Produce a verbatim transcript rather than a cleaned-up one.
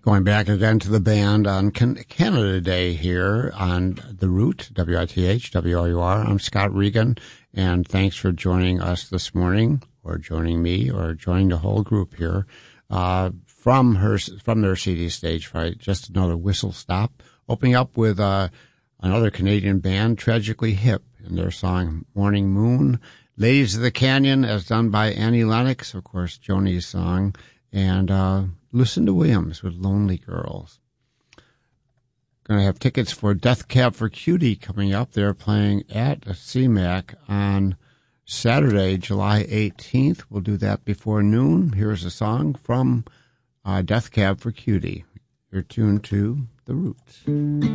Going back again to the band on Can- Canada Day here on The Root, W I T H, W R U R. I'm Scott Regan, and thanks for joining us this morning, or joining me, or joining the whole group here uh, from her from their C D Stage Fright. Just another whistle stop. Opening up with uh, another Canadian band, Tragically Hip, and their song Morning Moon. Ladies of the Canyon, as done by Annie Lennox, of course, Joni's song, and uh, Lucinda Williams with Lonely Girls. Going to have tickets for Death Cab for Cutie coming up. They're playing at C MAC on Saturday, July eighteenth. We'll do that before noon. Here's a song from uh, Death Cab for Cutie. You're tuned to The Roots.